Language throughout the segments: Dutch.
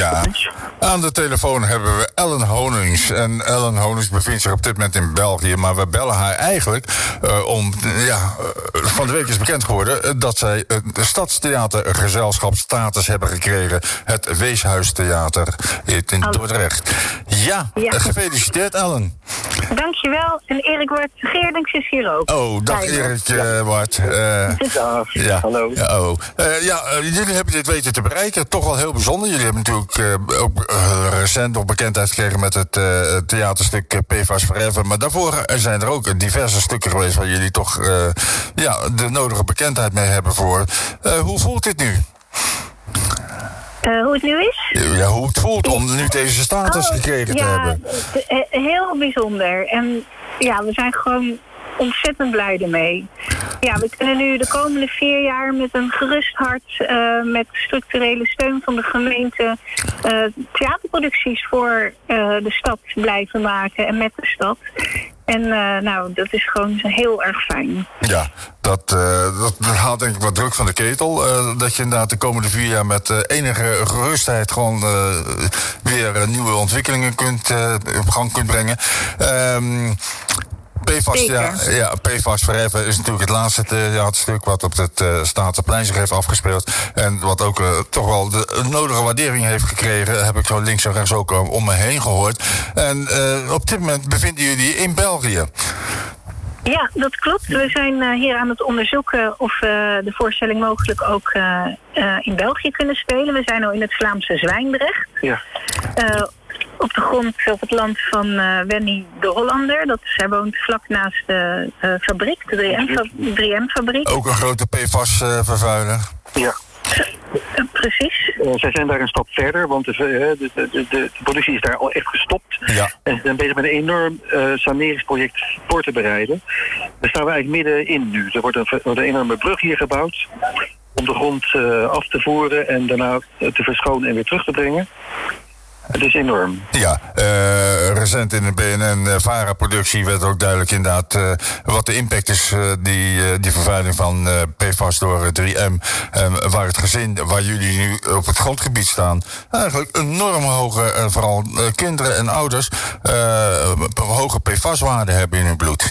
Ja, aan de telefoon hebben we Ellen Honings. En Ellen Honings bevindt zich op dit moment in België. Maar we bellen haar eigenlijk van de week is bekend geworden dat zij een stadstheatergezelschap status hebben gekregen. Het Weeshuistheater in Dordrecht. Ja, gefeliciteerd Ellen. Dankjewel. En Erik Geerdings is hier ook. Oh, dag Erik Wart. Hallo. Jullie hebben dit weten te bereiken. Toch wel heel bijzonder. Jullie hebben natuurlijk ook recent nog bekendheid gekregen met het theaterstuk PFAS Forever. Maar daarvoor zijn er ook diverse stukken geweest waar jullie toch de nodige bekendheid mee hebben voor. Hoe voelt dit nu? Hoe het nu is? Ja, hoe het voelt om nu deze status gekregen te hebben. Heel bijzonder. En we zijn gewoon ontzettend blij ermee. Ja, we kunnen nu de komende 4 jaar met een gerust hart, met structurele steun van de gemeente, theaterproducties voor de stad blijven maken en met de stad. En dat is gewoon heel erg fijn. Ja, dat haalt denk ik wat druk van de ketel. Dat je inderdaad de komende 4 jaar met enige gerustheid gewoon weer nieuwe ontwikkelingen op gang kunt brengen. PFAS Forever is natuurlijk het laatste theaterstuk wat op het Statenplein zich heeft afgespeeld. En wat ook toch wel de nodige waardering heeft gekregen, heb ik zo links en rechts ook om me heen gehoord. En op dit moment bevinden jullie in België. Ja, dat klopt. We zijn hier aan het onderzoeken of we de voorstelling mogelijk ook in België kunnen spelen. We zijn al in het Vlaamse Zwijndrecht. Ja. Op de grond, op het land van Wenny de Hollander. Zij woont vlak naast de fabriek, de 3M-fabriek. Ook een grote PFAS-vervuiler. Ja. Precies. Zij zijn daar een stap verder, want de productie is daar al echt gestopt. Ja. En ze zijn bezig met een enorm saneringsproject voor te bereiden. Daar staan we eigenlijk middenin nu. Er wordt een enorme brug hier gebouwd om de grond af te voeren en daarna te verschonen en weer terug te brengen. Het is enorm. Ja, recent in de BNN-VARA-productie werd ook duidelijk inderdaad wat de impact is, die vervuiling van PFAS door 3M. Waar het gezin, waar jullie nu op het grondgebied staan, eigenlijk enorm hoge, vooral kinderen en ouders, hoge PFAS-waarden hebben in hun bloed.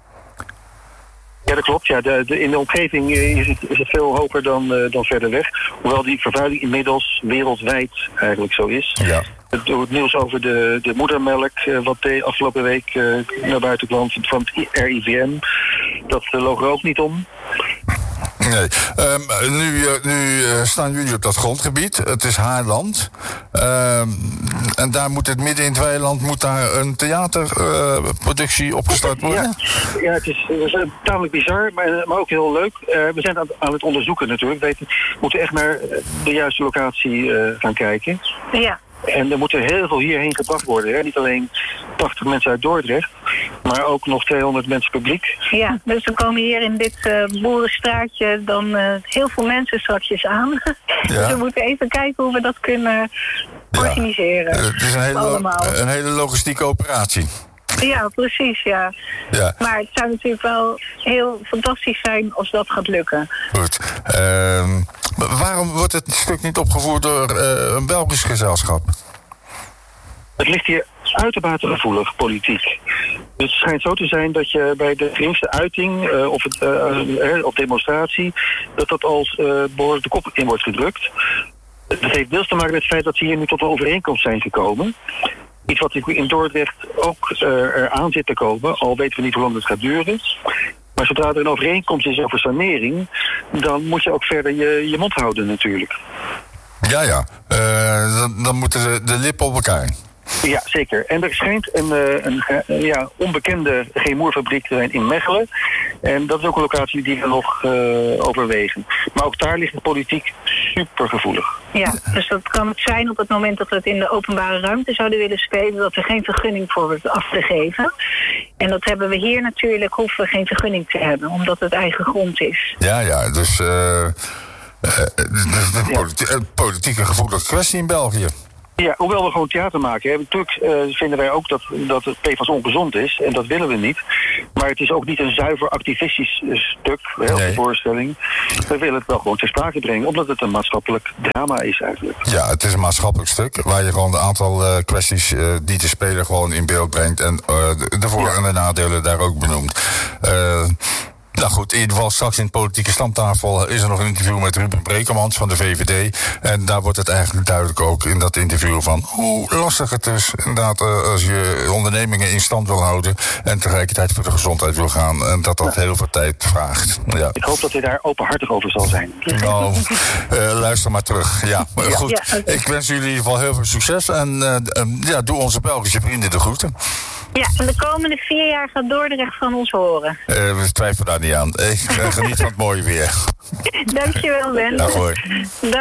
Ja, dat klopt. Ja, in de omgeving is het veel hoger dan verder weg. Hoewel die vervuiling inmiddels wereldwijd eigenlijk zo is. Ja. Door het nieuws over de moedermelk, wat de afgelopen week naar buiten kwam van het RIVM, dat loog er ook niet om. Nee. Nu staan jullie op dat grondgebied. Het is haar land. En daar moet het midden in het weiland een theaterproductie opgestart worden? Ja, het is tamelijk bizar, maar ook heel leuk. We zijn aan het onderzoeken natuurlijk. We moeten echt naar de juiste locatie gaan kijken. Ja. En er moet er heel veel hierheen gebracht worden. Hè? Niet alleen 80 mensen uit Dordrecht, maar ook nog 200 mensen publiek. Ja, dus er komen hier in dit boerenstraatje dan heel veel mensen straks aan. Ja. Dus we moeten even kijken hoe we dat kunnen organiseren. Het is een hele logistieke operatie. Ja, precies, ja. Maar het zou natuurlijk wel heel fantastisch zijn als dat gaat lukken. Goed. Waarom wordt het stuk niet opgevoerd door een Belgisch gezelschap? Het ligt hier uitermate gevoelig, politiek. Dus het schijnt zo te zijn dat je bij de geringste uiting of demonstratie, dat als behoorlijk de kop in wordt gedrukt. Dat heeft deels te maken met het feit dat ze hier nu tot een overeenkomst zijn gekomen. Iets wat in Dordrecht ook eraan zit te komen, al weten we niet hoe lang het gaat duren. Maar zodra er een overeenkomst is over sanering, dan moet je ook verder je mond houden natuurlijk. Ja. Dan moeten de lippen op elkaar. Ja, zeker. En er schijnt een onbekende chemoerfabriek te zijn in Mechelen. En dat is ook een locatie die we nog overwegen. Maar ook daar ligt de politiek supergevoelig. Ja, dus dat kan het zijn op het moment dat we het in de openbare ruimte zouden willen spelen, dat er geen vergunning voor wordt afgegeven. En dat hebben we hier natuurlijk, hoeven we geen vergunning te hebben, omdat het eigen grond is. Ja, dus een politieke gevoelige kwestie in België. Ja, hoewel we gewoon theater maken. Hè. Natuurlijk vinden wij ook dat het PFAS ongezond is. En dat willen we niet. Maar het is ook niet een zuiver activistisch stuk, of de voorstelling. We willen het wel gewoon ter sprake brengen. Omdat het een maatschappelijk drama is eigenlijk. Ja, het is een maatschappelijk stuk. Waar je gewoon een aantal kwesties die te spelen gewoon in beeld brengt. En de voor- en de nadelen daar ook benoemt. Nou goed, in ieder geval straks in de politieke stamtafel is er nog een interview met Ruben Brekelmans van de VVD. En daar wordt het eigenlijk duidelijk ook in dat interview van hoe lastig het is inderdaad als je ondernemingen in stand wil houden en tegelijkertijd voor de gezondheid wil gaan. En dat heel veel tijd vraagt. Ja. Ik hoop dat hij daar openhartig over zal zijn. Nou, luister maar terug. Ja, goed. Ja, okay. Ik wens jullie in ieder geval heel veel succes. En doe onze Belgische vrienden de groeten. Ja, en de komende 4 jaar gaat Dordrecht van ons horen. We twijfelen daar niet aan. Geniet van het mooie weer. Dankjewel, Ben. Dag hoor. Dag.